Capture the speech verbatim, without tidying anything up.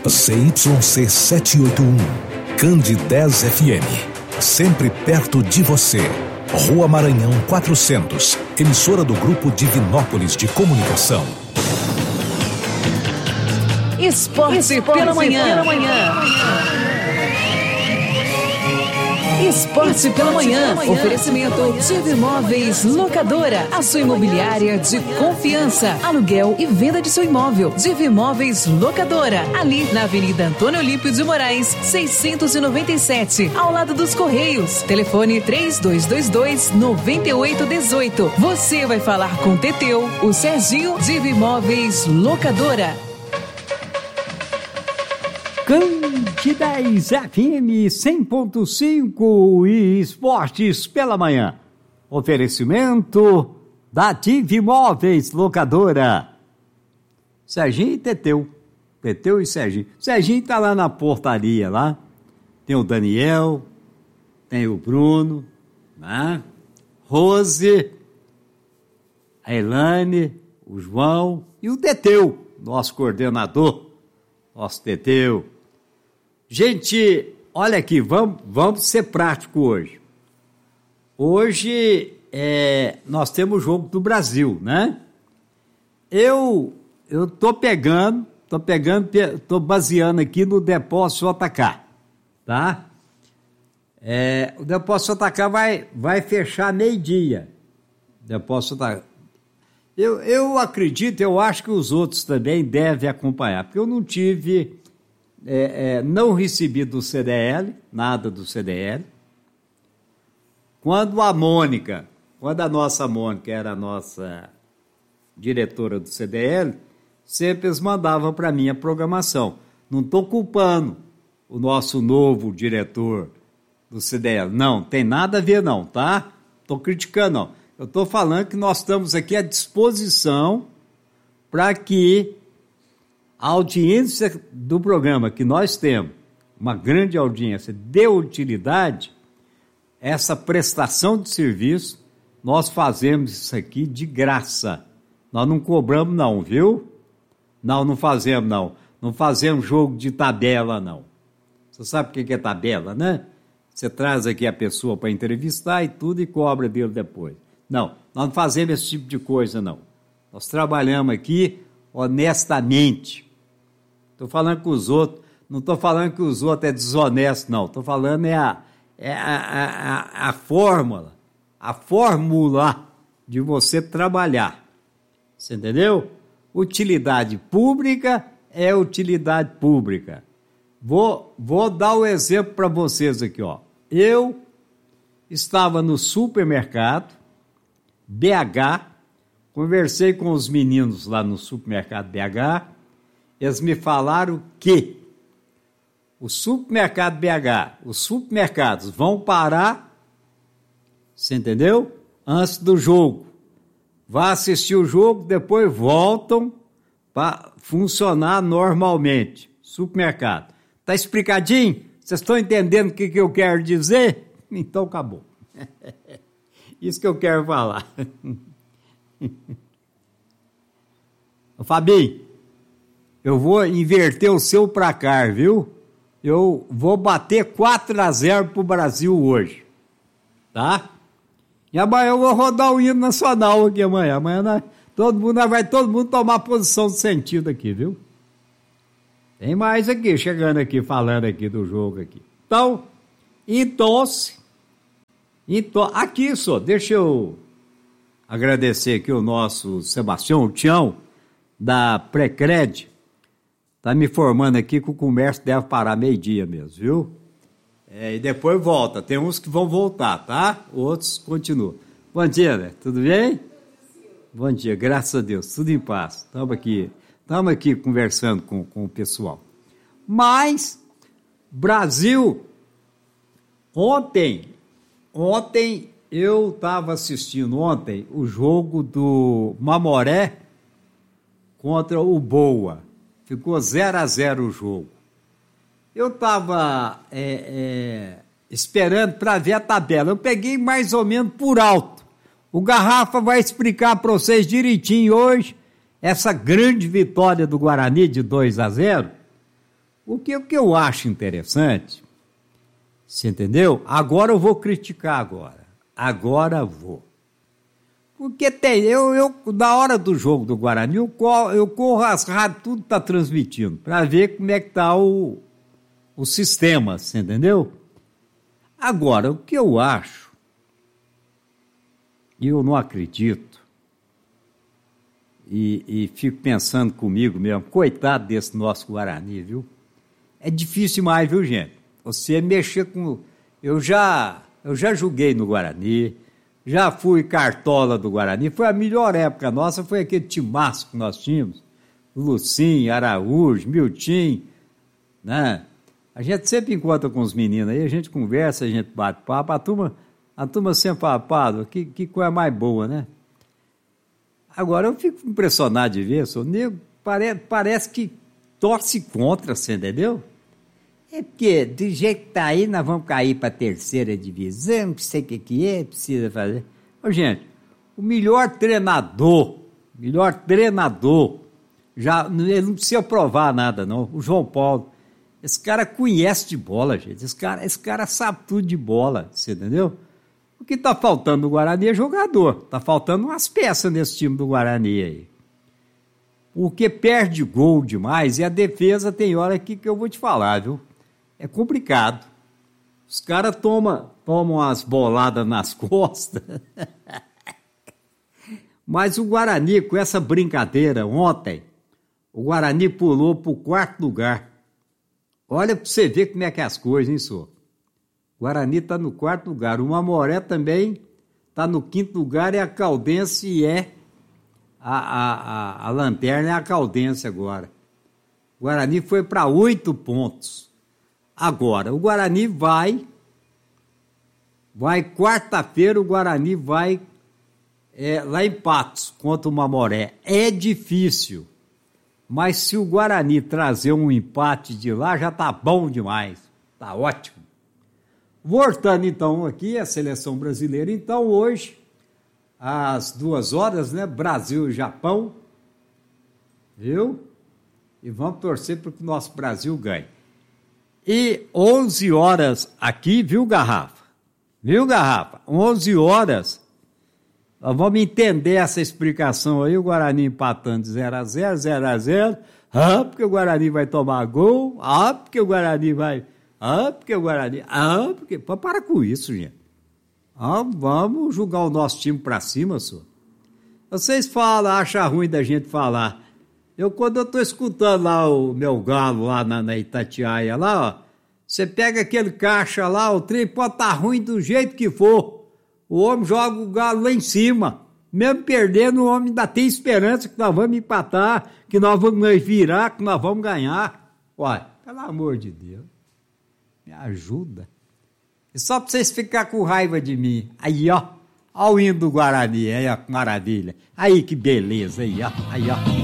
C Y C setecentos e oitenta e um, Cande dez F M, sempre perto de você. Rua Maranhão quatrocentos, emissora do Grupo Divinópolis de Comunicação. Esporte, Esporte pela manhã. Pela manhã. Esporte pela manhã. Oferecimento Divi Imóveis Locadora, a sua imobiliária de confiança. Aluguel e venda de seu imóvel. Divi Imóveis Locadora, ali na Avenida Antônio Olímpio de Moraes, seiscentos e noventa e sete, ao lado dos Correios. Telefone três dois dois dois, nove oito um oito. Você vai falar com o Teteu, o Serginho. Divi Imóveis Locadora. Cande dez F M cem ponto cinco e Esportes pela manhã. Oferecimento da Divi Imóveis Locadora. Serginho e Teteu. Teteu e Serginho. Serginho tá lá na portaria lá. Tem o Daniel, tem o Bruno, né? Rose, a Elane, o João e o Teteu, nosso coordenador, nosso Teteu. Gente, olha aqui, vamos, vamos ser prático hoje. Hoje é, nós temos o Jogo do Brasil, né? Eu eu tô pegando, tô pegando, tô baseando aqui no Depósito J K, tá? É, o Depósito J K vai, vai fechar meio-dia. Depósito J K. Eu, eu acredito, eu acho que os outros também devem acompanhar, porque eu não tive... É, é, não recebi do C D L, nada do C D L. Quando a Mônica, quando a nossa Mônica era a nossa diretora do C D L, sempre eles mandavam para mim a programação. Não estou culpando o nosso novo diretor do C D L. Não, tem nada a ver não, tá? Estou criticando não. Eu estou falando que nós estamos aqui à disposição para que a audiência do programa que nós temos, uma grande audiência de utilidade, essa prestação de serviço, nós fazemos isso aqui de graça. Nós não cobramos não, viu? Não, não fazemos não. Não fazemos jogo de tabela não. Você sabe o que é tabela, né? Você traz aqui a pessoa para entrevistar e tudo e cobra dele depois. Não, nós não fazemos esse tipo de coisa não. Nós trabalhamos aqui honestamente. Estou falando com os outros, não estou falando que os outros é desonesto, não. Estou falando é a, é a, a, a, a fórmula, a fórmula de você trabalhar. Você entendeu? Utilidade pública é utilidade pública. Vou, vou dar o um exemplo para vocês aqui, ó. Eu estava no supermercado B H, conversei com os meninos lá no supermercado B H, eles me falaram que o supermercado B H, os supermercados vão parar, você entendeu? Antes do jogo. Vai assistir o jogo, depois voltam para funcionar normalmente. Supermercado. Tá explicadinho? Vocês estão entendendo o que, que eu quero dizer? Então acabou. Isso que eu quero falar. Ô, Fabinho, eu vou inverter o seu placar, viu? Eu vou bater quatro a zero pro Brasil hoje, tá? E amanhã eu vou rodar o hino nacional aqui amanhã. Amanhã nós, todo mundo, vai todo mundo tomar posição de sentido aqui, viu? Tem mais aqui, chegando aqui, falando aqui do jogo aqui. Então, então, então aqui só, deixa eu agradecer aqui o nosso Sebastião, o Tião, da Precred. Tá me informando aqui que o comércio deve parar meio-dia mesmo, viu? É, e depois volta. Tem uns que vão voltar, tá? Outros continuam. Bom dia, né? Tudo bem? Bom dia, graças a Deus. Tudo em paz. Estamos aqui, estamos aqui conversando com, com o pessoal. Mas, Brasil, ontem, ontem eu estava assistindo, ontem, o jogo do Mamoré contra o Boa. Ficou zero a zero o jogo. Eu estava é, é, esperando para ver a tabela. Eu peguei mais ou menos por alto. O Garrafa vai explicar para vocês direitinho hoje essa grande vitória do Guarani de dois a zero. O que, o que eu acho interessante, você entendeu? Agora eu vou criticar agora. Agora vou. Porque tem, eu, eu, na hora do jogo do Guarani, eu corro, eu corro as rádios, tudo está transmitindo, para ver como é que está o, o sistema, você entendeu? Agora, o que eu acho, e eu não acredito, e, e fico pensando comigo mesmo, coitado desse nosso Guarani, viu? É difícil demais, viu, gente? Você mexer com... Eu já, eu já joguei no Guarani, já fui cartola do Guarani, foi a melhor época nossa, foi aquele timaço que nós tínhamos, Lucinho, Araújo, Miltim, né? A gente sempre encontra com os meninos aí, a gente conversa, a gente bate papo, a turma, a turma sempre fala, Padre, que, que coisa mais boa, né? Agora, eu fico impressionado de ver, o nego pare, parece que torce contra, você entendeu? É porque, do jeito que tá aí, nós vamos cair para a terceira divisão, não sei o que que é, precisa fazer. Ô, gente, o melhor treinador, melhor treinador, já, ele não precisa provar nada, não, o João Paulo. Esse cara conhece de bola, gente, esse cara, esse cara sabe tudo de bola, você entendeu? O que tá faltando no Guarani é jogador, tá faltando umas peças nesse time do Guarani aí. Porque perde gol demais e a defesa tem hora aqui que eu vou te falar, viu? É complicado. Os caras tomam toma umas boladas nas costas. Mas o Guarani, com essa brincadeira ontem, o Guarani pulou para o quarto lugar. Olha para você ver como é que é as coisas, hein, senhor? O Guarani está no quarto lugar. O Mamoré também está no quinto lugar e a Caldense é... A, a, a, a lanterna é a Caldense agora. O Guarani foi para oito pontos. Agora, o Guarani vai, vai quarta-feira, o Guarani vai é, lá em Patos, contra o Mamoré. É difícil, mas se o Guarani trazer um empate de lá, já tá bom demais, tá ótimo. Voltando então aqui, a seleção brasileira, então hoje, às duas horas, né, Brasil e Japão, viu? E vamos torcer para que o nosso Brasil ganhe. E onze horas aqui, viu, Garrafa? Viu, Garrafa? onze horas, nós vamos entender essa explicação aí, o Guarani empatando de zero a zero, zero a zero, ah, porque o Guarani vai tomar gol, ah, porque o Guarani vai, ah, porque o Guarani, ah, porque... Para com isso, gente. Ah, vamos jogar o nosso time para cima, senhor. Vocês falam, acham ruim da gente falar. Eu, quando eu estou escutando lá o meu galo lá na, na Itatiaia, lá, ó, você pega aquele caixa lá, o trem pode estar ruim do jeito que for. O homem joga o galo lá em cima. Mesmo perdendo, o homem ainda tem esperança que nós vamos empatar, que nós vamos virar, que nós vamos ganhar. Olha, pelo amor de Deus, me ajuda. E só para vocês ficarem com raiva de mim. Aí, ó, ó o hino do Guarani, aí, ó, que maravilha. Aí, que beleza, aí, ó, aí, ó.